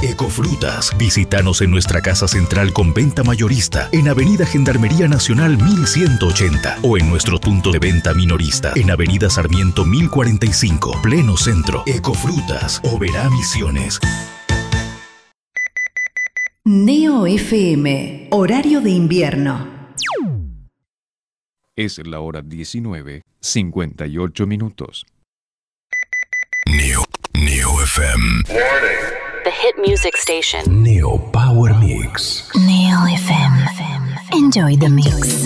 Ecofrutas. Visítanos en nuestra casa central con venta mayorista en Avenida Gendarmería Nacional 1180 o en nuestro punto de venta minorista en Avenida Sarmiento 1045, pleno centro. Ecofrutas, Oberá Misiones. Neo FM, horario de invierno. Es la hora 19:58 minutos. Neo FM. The hit music station. Neo Power Mix. Neo FM. Enjoy the mix.